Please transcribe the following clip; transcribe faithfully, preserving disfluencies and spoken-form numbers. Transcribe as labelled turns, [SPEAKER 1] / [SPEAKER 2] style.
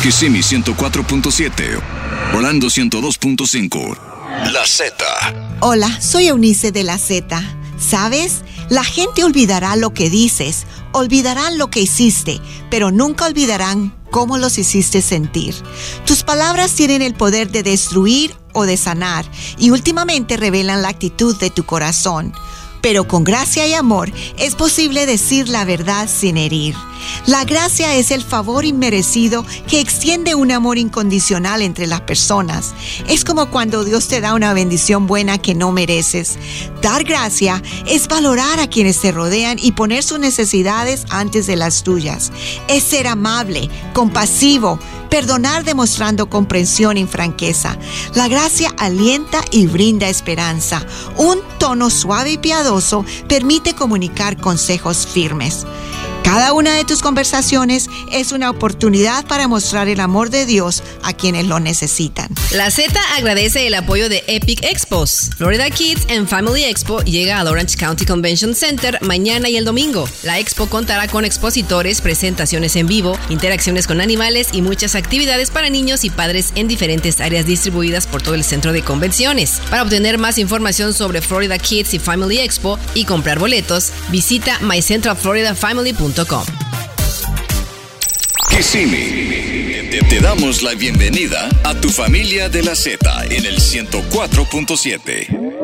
[SPEAKER 1] Kissimmee ciento cuatro punto siete, Orlando ciento dos punto cinco. La Z.
[SPEAKER 2] Hola, soy Eunice de La Z. ¿Sabes? La gente olvidará lo que dices, olvidarán lo que hiciste, pero nunca olvidarán cómo los hiciste sentir. Tus palabras tienen el poder de destruir o de sanar, y últimamente revelan la actitud de tu corazón. Pero con gracia y amor es posible decir la verdad sin herir. La gracia es el favor inmerecido que extiende un amor incondicional entre las personas. Es como cuando Dios te da una bendición buena que no mereces. Dar gracia es valorar a quienes te rodean y poner sus necesidades antes de las tuyas. Es ser amable, compasivo, perdonar demostrando comprensión y franqueza. La gracia alienta y brinda esperanza. Un tono suave y piadoso permite comunicar consejos firmes. Cada una de tus conversaciones es una oportunidad para mostrar el amor de Dios a quienes lo necesitan.
[SPEAKER 3] La Z agradece el apoyo de Epic Expos. Florida Kids and Family Expo llega al Orange County Convention Center mañana y el domingo. La expo contará con expositores, presentaciones en vivo, interacciones con animales y muchas actividades para niños y padres en diferentes áreas distribuidas por todo el centro de convenciones. Para obtener más información sobre Florida Kids y Family Expo y comprar boletos, visita my central florida family punto com.
[SPEAKER 1] Kissimmee, te, te damos la bienvenida a tu familia de la Z en el ciento cuatro punto siete.